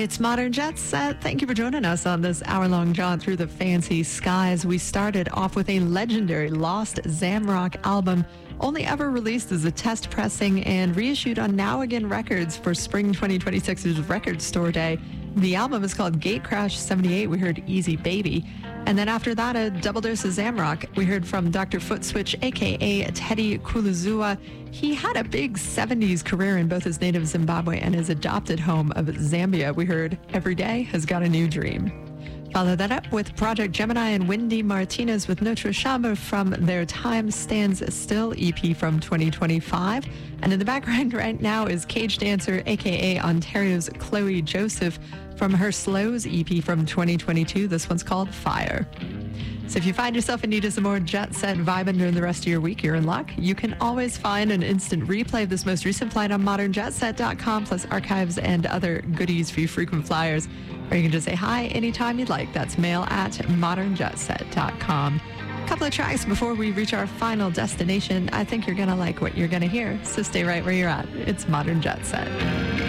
It's Modern Jet Set. Thank you for joining us on this hour-long jaunt through the fancy skies. We started off with a legendary Lost Zamrock album, only ever released as a test pressing and reissued on Now Again Records for Spring 2026's Record Store Day. The album is called Gatecrash 78. We heard Easy Baby. And then after that, a double dose of Zamrock. We heard from Dr. Footswitch, a.k.a. Teddy Kuluzua. He had a big 70s career in both his native Zimbabwe and his adopted home of Zambia. We heard Every Day Has Got a New Dream. Follow that up with Project Gemini and Wendy Martinez with Notre Chambre from their Time Stands Still EP from 2025. And in the background right now is Cage Dancer, a.k.a. Ontario's Chloe Joseph, from her Slows EP from 2022. This one's called Fire. So if you find yourself in need of some more jet set vibing during the rest of your week, you're in luck. You can always find an instant replay of this most recent flight on modernjetset.com, plus archives and other goodies for you frequent flyers. Or you can just say hi anytime you'd like. That's mail@modernjetset.com. A couple of tracks before we reach our final destination. I think you're going to like what you're going to hear, so stay right where you're at. It's Modern Jet Set.